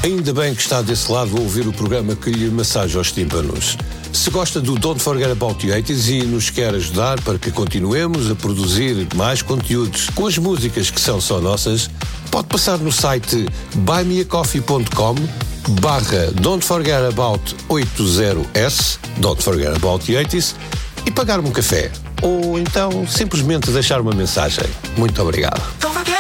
Ainda bem que está desse lado a ouvir o programa que lhe massaja aos tímpanos. Se gosta do Don't Forget About the 80s e nos quer ajudar para que continuemos a produzir mais conteúdos com as músicas que são só nossas, pode passar no site buymeacoffee.com/Don't Forget About 80s, Don't Forget About the 80s, e pagar-me um café. Ou então simplesmente deixar uma mensagem. Muito obrigado.